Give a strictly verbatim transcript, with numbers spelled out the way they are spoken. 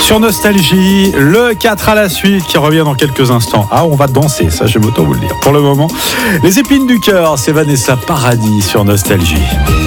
Sur Nostalgie, le quatre à la suite qui revient dans quelques instants. Ah, on va danser, ça j'aime autant vous le dire. Pour le moment, les épines du cœur, c'est Vanessa Paradis sur Nostalgie.